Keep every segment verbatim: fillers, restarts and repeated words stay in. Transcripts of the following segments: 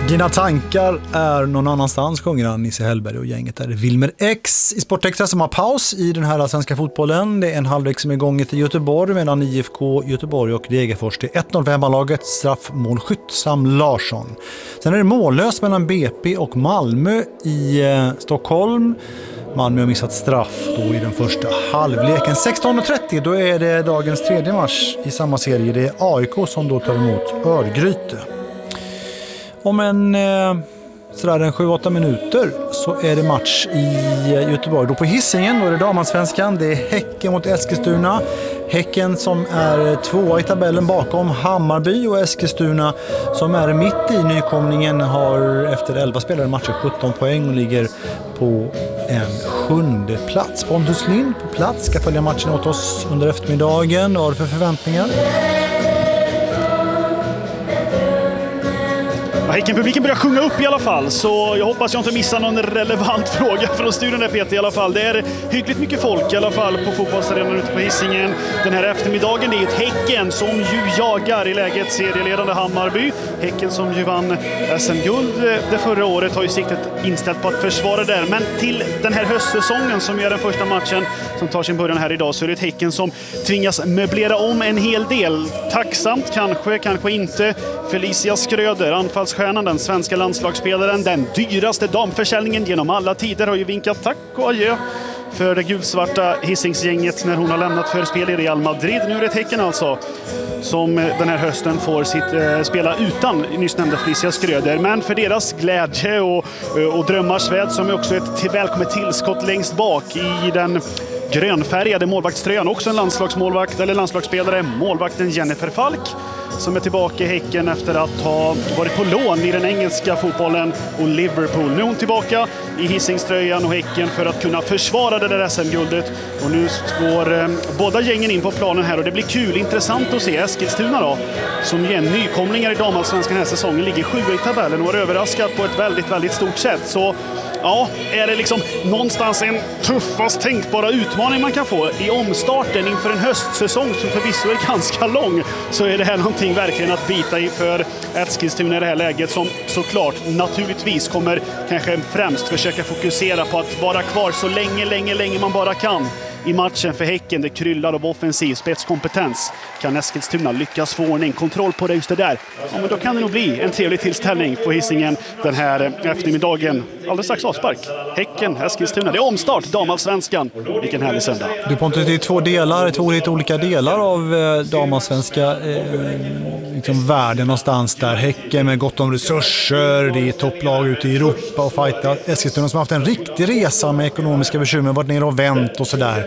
Dina tankar är någon annanstans, sjunger han Nisse Hellberg och gänget där. Wilmer X i Sportextra som har paus i den här svenska fotbollen. Det är en halvlek som är igång i Göteborg mellan I F K Göteborg och Degerfors. Det är ett noll för hemmalaget, straffmålskytt Sam Larsson. Sen är det mållöst mellan B P och Malmö i eh, Stockholm. Malmö har missat straff då i den första halvleken. sexton trettio, då är det dagens tredje match i samma serie. Det är A I K som då tar emot Örgryte. Om en eh, sådär en sju åtta minuter så är det match i Göteborg. Då på Hisingen, då är det damallsvenskan. Det är Häcken mot Eskilstuna. Häcken som är tvåa i tabellen bakom Hammarby, och Eskilstuna som är mitt i nykomlingen har efter elva spelade matcher sjutton poäng och ligger på en sjunde plats. Pontus Lind på plats ska följa matchen åt oss under eftermiddagen. Vad har du för förväntningar? Häckenpubliken börjar sjunga upp i alla fall, så jag hoppas jag inte missar någon relevant fråga från studion där, Peter, i alla fall. Det är hyggligt mycket folk i alla fall på fotbollsarenan ute på Hisingen den här eftermiddagen. Det är ett Häcken som ju jagar i läget serieledande Hammarby. Häcken som ju vann S M-guld det förra året har ju siktet inställt på att försvara där. Men till den här höstsäsongen som är den första matchen som tar sin början här idag, så är det ett Häcken som tvingas möblera om en hel del. Tacksamt kanske, kanske inte. Felicia Skröder, anfallsstjärnan, den svenska landslagsspelaren, den dyraste damförsäljningen genom alla tider, har ju vinkat tack och adjö för det gulsvarta Hisingsgänget när hon har lämnat för spel i Real Madrid. Nu är det ett Häcken alltså som den här hösten får sitt eh, spela utan nyss nämnda Felicia Skröder. Men för deras glädje och, och drömmars väd, som är också ett till välkommet tillskott längst bak i den grönfärgade målvaktströjan, också en landslagsmålvakt eller landslagsspelare, målvakten Jennifer Falk, som är tillbaka i Häcken efter att ha varit på lån i den engelska fotbollen och Liverpool. Nu är hon tillbaka i Hisingströjan och Häcken för att kunna försvara det där S M-guldet. Och nu går eh, båda gängen in på planen här, och det blir kul, intressant att se Eskilstuna då, som igen nykomlingar i damallsvenskan den här säsongen, ligger sju i tabellen och har överraskat på ett väldigt, väldigt stort sätt. Så ja, är det liksom någonstans en tuffast tänkbara utmaning man kan få i omstarten inför en höstsäsong som förvisso är ganska lång, så är det här någonting verkligen att bita i för Eskilstuna i det här läget, som såklart naturligtvis kommer kanske främst försöka fokusera på att vara kvar så länge, länge, länge man bara kan i matchen. För Häcken, det kryllar av offensiv spetskompetens. Kan Eskilstuna lyckas få ordning, kontroll på det just det där, ja, men då kan det nog bli en trevlig tillställning på Hisingen den här eftermiddagen. Alldeles strax avspark. Häcken, Eskilstuna. Det är omstart, damallsvenskan. Vilken härlig söndag. Du Pontus, det är två delar, två lite olika delar av eh, damallsvenska eh, liksom världen någonstans där. Häcken med gott om resurser, det är topplag ute i Europa och fighta. Eskilstuna som har haft en riktig resa med ekonomiska bekymmer, varit ner och vänt och sådär.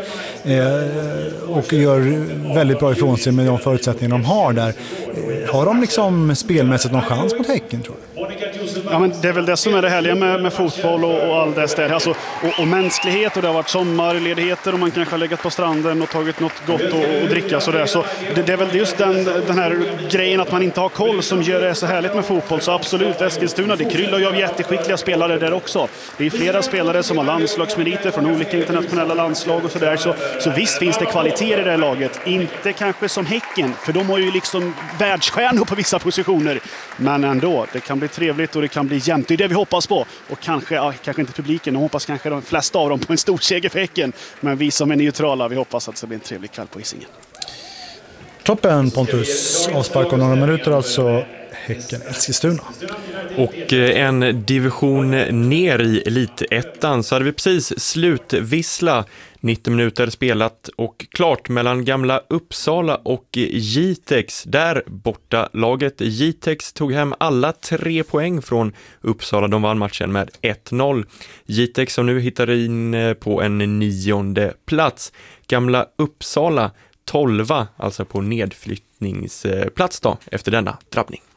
Eh, och gör väldigt bra ifrån sig med de förutsättningar de har där. Eh, har de liksom spelmässigt någon chans mot Häcken, tror du? Ja, men det är väl det som är det härliga med, med fotboll och, och all det där. Alltså, och, och mänsklighet, och det har varit sommarledigheter och man kanske har legat på stranden och tagit något gott och, och dricka så där. Så det, det är väl just den, den här grejen att man inte har koll som gör det så härligt med fotboll. Så absolut, Eskilstuna, det kryllar ju av jätteskickliga spelare där också. Det är flera spelare som har landslagsmeriter från olika internationella landslag och sådär. Så, så visst finns det kvaliteter i det här laget. Inte kanske som Häcken, för de har ju liksom världsstjärnor på vissa positioner. Men ändå, det kan bli trevligt och det kan bli jämnt. Det är det vi hoppas på. Och kanske, ja, kanske inte publiken. De hoppas kanske de flesta av dem på en stor seger för Häcken. Men vi som är neutrala, vi hoppas att det ska bli en trevlig kväll på Hisingen. Toppen, Pontus. Avspark om några minuter alltså. Häcken, Eskilstuna. Och en division ner i elitettan så hade vi precis slutvissla. nittio minuter spelat och klart mellan gamla Uppsala och Jitex. Där borta laget Jitex tog hem alla tre poäng från Uppsala. De vann matchen med ett noll. Jitex som nu hittar in på en nionde plats. Gamla Uppsala tolva, alltså på nedflyttningsplats då efter denna drabbning.